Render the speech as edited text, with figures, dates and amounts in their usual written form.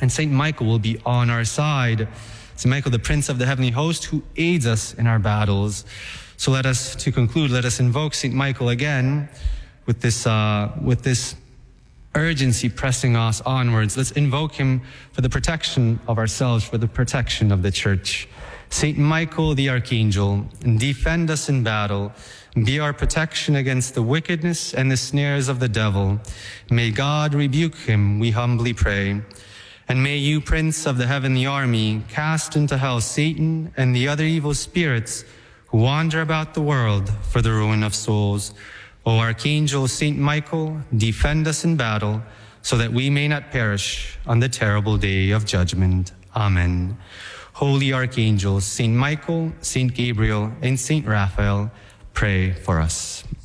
And Saint Michael will be on our side. Saint Michael, the Prince of the Heavenly Host, who aids us in our battles. So to conclude, let us invoke Saint Michael again with this urgency pressing us onwards. Let's invoke him for the protection of ourselves, for the protection of the Church. Saint Michael the Archangel, defend us in battle. Be our protection against the wickedness and the snares of the devil. May God rebuke him, we humbly pray. And may you, Prince of the Heavenly Army, cast into hell Satan and the other evil spirits who wander about the world for the ruin of souls. O Archangel Saint Michael, defend us in battle, so that we may not perish on the terrible day of judgment. Amen. Holy Archangels, Saint Michael, Saint Gabriel, and Saint Raphael, pray for us.